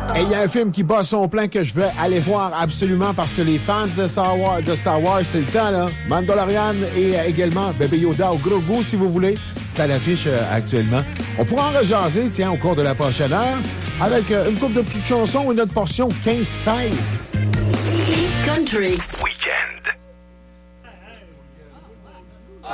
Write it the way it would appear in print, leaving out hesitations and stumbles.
Et il y a un film qui bat son plein que je vais aller voir absolument parce que les fans de Star Wars, c'est le temps, là. Mandalorian et également Baby Yoda au gros goût, si vous voulez. C'est à l'affiche actuellement. On pourra en rejaser, tiens, au cours de la prochaine heure, avec une couple de petites chansons et notre portion 15-16. Country. We